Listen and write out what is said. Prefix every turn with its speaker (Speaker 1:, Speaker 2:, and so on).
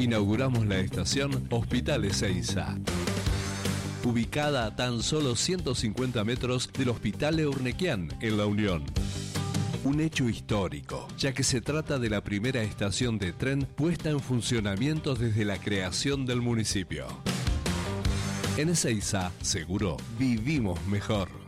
Speaker 1: inauguramos la estación Hospital Ezeiza, ubicada a tan solo 150 metros del Hospital Eurnequian en La Unión. Un hecho histórico, ya que se trata de la primera estación de tren puesta en funcionamiento desde la creación del municipio. En Ezeiza, seguro, vivimos mejor.